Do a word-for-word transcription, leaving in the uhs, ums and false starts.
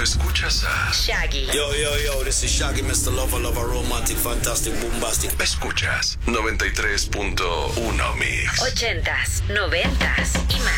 escuchas a Shaggy. Yo, yo, yo, this is Shaggy, mister Lover, Lover, Romantic, Fantastic, Bombastic. Escuchas noventa y tres punto uno Mix. Ochentas, noventas y más.